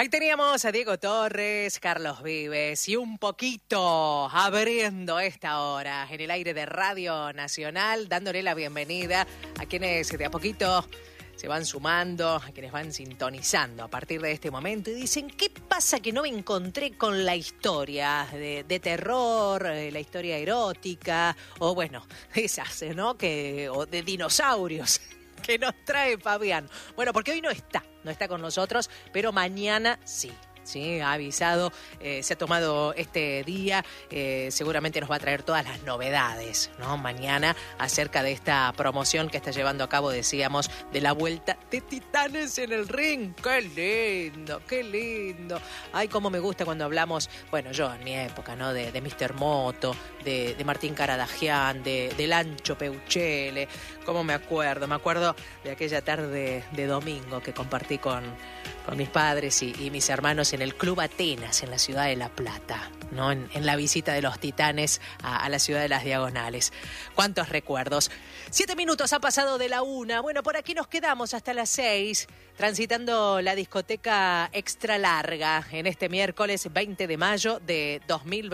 Ahí teníamos a Diego Torres, Carlos Vives y un poquito abriendo esta hora en el aire de Radio Nacional, dándole la bienvenida a quienes de a poquito se van sumando, a quienes van sintonizando a partir de este momento y dicen, ¿qué pasa que no me encontré con la historia de terror, la historia erótica, o bueno, esas, ¿no? O de dinosaurios que nos trae Fabián? Bueno, porque hoy no está con nosotros, pero mañana sí. Sí, ha avisado, se ha tomado este día, seguramente nos va a traer todas las novedades, ¿no? Mañana acerca de esta promoción que está llevando a cabo, decíamos, de la vuelta de Titanes en el Ring. ¡Qué lindo, qué lindo! Ay, cómo me gusta cuando hablamos, bueno, yo en mi época, ¿no? De Mr. Moto, de Martín Caradagian, de Lancho Peuchele. ¿Cómo me acuerdo de aquella tarde de domingo que compartí con mis padres y mis hermanos en el Club Atenas, en la ciudad de La Plata, ¿no? En la visita de los Titanes a la ciudad de Las Diagonales. ¿Cuántos recuerdos? 7 minutos ha pasado de la 1. Bueno, por aquí nos quedamos hasta las 6, transitando la discoteca extra larga en este miércoles 20 de mayo de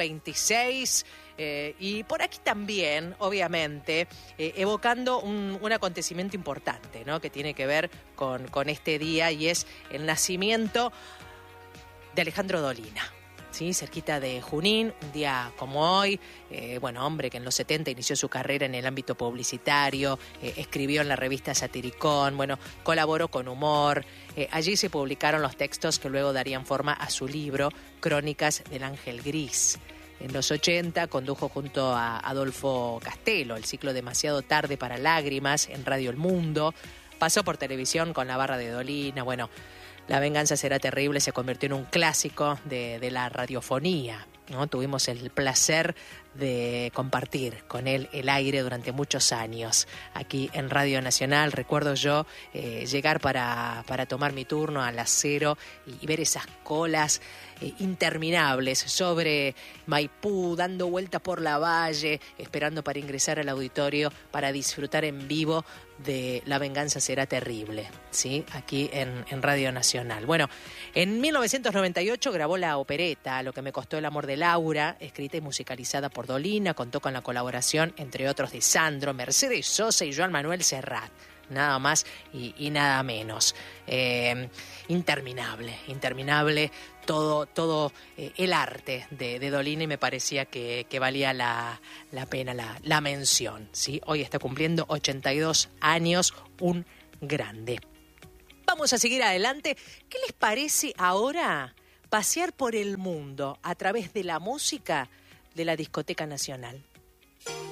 2026. Y por aquí también, obviamente, evocando un acontecimiento importante, ¿no? Que tiene que ver con este día, y es el nacimiento de Alejandro Dolina, ¿sí? Cerquita de Junín, un día como hoy. Hombre que en los 70 inició su carrera en el ámbito publicitario, escribió en la revista Satiricón, colaboró con Humor. Allí se publicaron los textos que luego darían forma a su libro Crónicas del Ángel Gris. En los 80 condujo junto a Adolfo Castelo el ciclo Demasiado tarde para lágrimas en Radio El Mundo. Pasó por televisión con La Barra de Dolina. La venganza será terrible se convirtió en un clásico de la radiofonía, ¿no? Tuvimos el placer de compartir con él el aire durante muchos años aquí en Radio Nacional. Recuerdo yo llegar para tomar mi turno a las 0 y ver esas colas interminables sobre Maipú, dando vuelta por la valle, esperando para ingresar al auditorio para disfrutar en vivo de La venganza será terrible, ¿sí? Aquí en Radio Nacional. En 1998 grabó la opereta Lo que me costó el amor de Laura, escrita y musicalizada por Dolina. Contó con la colaboración, entre otros, de Sandro, Mercedes Sosa y Joan Manuel Serrat. Nada más y nada menos. Interminable todo el arte de Dolina, y me parecía que valía la pena la mención, ¿sí? Hoy está cumpliendo 82 años, un grande. Vamos a seguir adelante. ¿Qué les parece ahora pasear por el mundo a través de la música de la Discoteca Nacional?